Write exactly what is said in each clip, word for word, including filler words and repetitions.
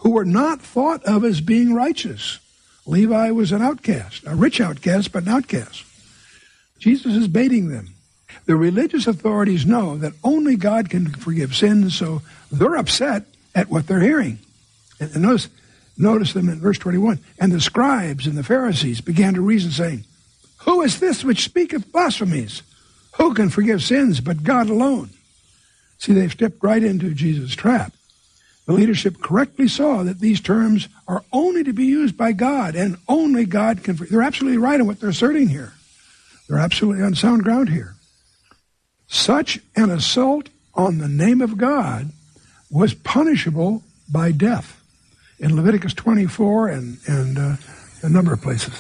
who were not thought of as being righteous. Levi was an outcast, a rich outcast, but an outcast. Jesus is baiting them. The religious authorities know that only God can forgive sins, so they're upset at what they're hearing. And notice, notice them in verse twenty-one. And the scribes and the Pharisees began to reason, saying, who is this which speaketh blasphemies? Who can forgive sins but God alone? See, they've stepped right into Jesus' trap. The leadership correctly saw that these terms are only to be used by God, and only God can forgive. They're absolutely right in what they're asserting here. They're absolutely on sound ground here. Such an assault on the name of God was punishable by death in Leviticus twenty-four and, and uh, a number of places.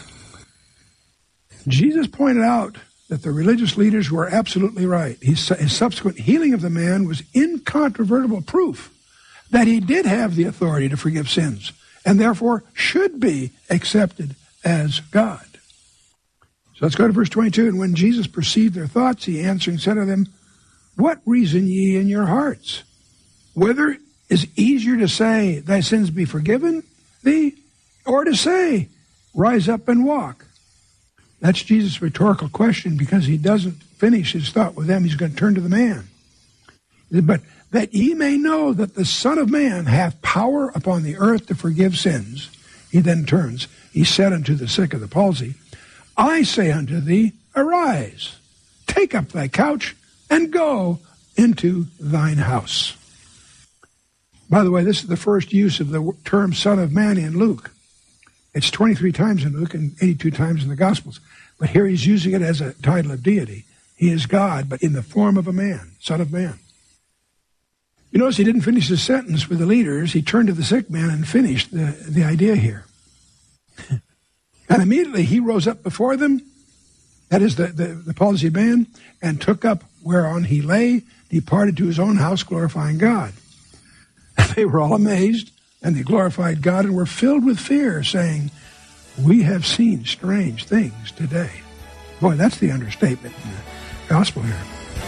Jesus pointed out that the religious leaders were absolutely right. His, his subsequent healing of the man was incontrovertible proof that he did have the authority to forgive sins and therefore should be accepted as God. So let's go to verse twenty-two. And when Jesus perceived their thoughts, he answering said to them, what reason ye in your hearts? Whether it is easier to say, thy sins be forgiven thee, or to say, rise up and walk? That's Jesus' rhetorical question, because he doesn't finish his thought with them. He's going to turn to the man. But that ye may know that the Son of Man hath power upon the earth to forgive sins. He then turns. He said unto the sick of the palsy, I say unto thee, arise, take up thy couch, and go into thine house. By the way, this is the first use of the term Son of Man in Luke. It's twenty-three times in Luke and eighty-two times in the Gospels. But here he's using it as a title of deity. He is God, but in the form of a man, Son of Man. You notice he didn't finish his sentence with the leaders. He turned to the sick man and finished the, the idea here. And immediately he rose up before them, that is the, the, the palsied man, and took up whereon he lay, departed to his own house, glorifying God. And they were all amazed, and they glorified God and were filled with fear, saying, we have seen strange things today. Boy, that's the understatement in the gospel here.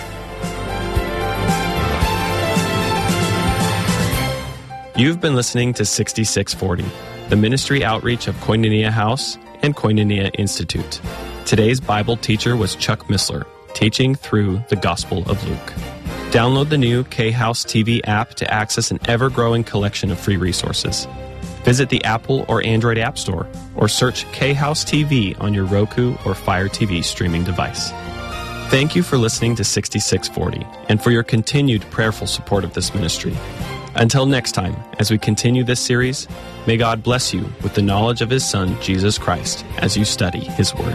You've been listening to sixty-six forty, the ministry outreach of Koinonia House and Koinonia Institute. Today's Bible teacher was Chuck Missler, teaching through the Gospel of Luke. Download the new K-House T V app to access an ever-growing collection of free resources. Visit the Apple or Android App Store, or search K-House T V on your Roku or Fire T V streaming device. Thank you for listening to sixty-six forty, and for your continued prayerful support of this ministry. Until next time, as we continue this series, may God bless you with the knowledge of His Son, Jesus Christ, as you study His Word.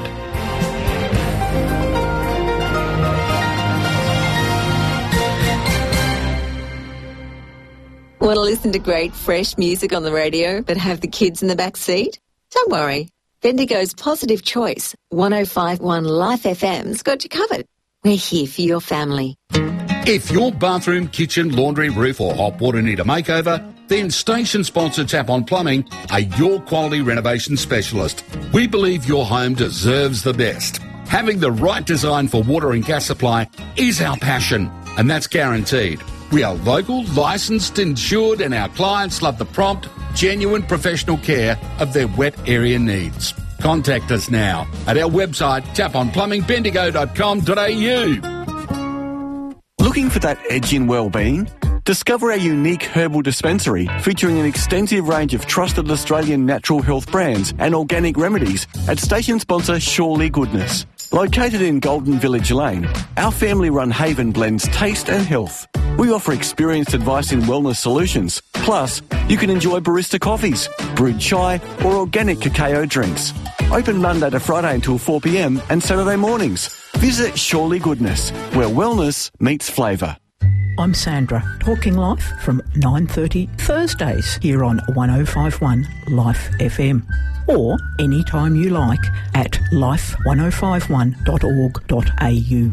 Want to listen to great, fresh music on the radio but have the kids in the back seat? Don't worry. Bendigo's Positive Choice, one oh five point one Life F M's got you covered. We're here for your family. If your bathroom, kitchen, laundry, roof or hot water need a makeover, then station-sponsored Tap On Plumbing are your quality renovation specialist. We believe your home deserves the best. Having the right design for water and gas supply is our passion, and that's guaranteed. We are local, licensed, insured, and our clients love the prompt, genuine professional care of their wet area needs. Contact us now at our website, tap on plumbing bendigo dot com dot a u. Looking for that edge in well-being? Discover our unique herbal dispensary featuring an extensive range of trusted Australian natural health brands and organic remedies at station sponsor Surely Goodness. Located in Golden Village Lane, our family-run haven blends taste and health. We offer experienced advice in wellness solutions. Plus, you can enjoy barista coffees, brewed chai or organic cacao drinks. Open Monday to Friday until four p m and Saturday mornings. Visit Surely Goodness, where wellness meets flavour. I'm Sandra, talking life from nine thirty Thursdays here on one oh five point one Life F M. Or anytime you like at life ten fifty-one dot org dot a u.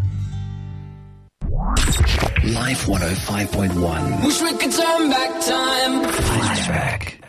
Life one oh five point one. Wish we could turn back time. Flashback.